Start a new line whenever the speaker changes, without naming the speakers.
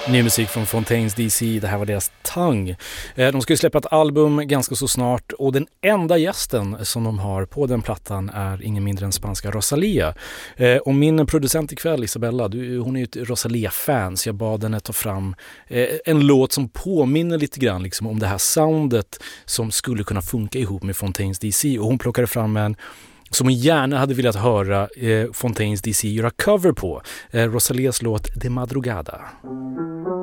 Ny musik från Fontaines DC, det här var deras Tongue. De ska ju släppa ett album ganska så snart och den enda gästen som de har på den plattan är ingen mindre än spanska Rosalía. Och min producent ikväll, Isabella, hon är ju ett Rosalía-fan, så jag bad henne ta fram en låt som påminner lite grann liksom om det här soundet som skulle kunna funka ihop med Fontaines DC, och hon plockade fram en som hon gärna hade velat höra Fontaines DC göra cover på, Rosalías låt De Madrugada.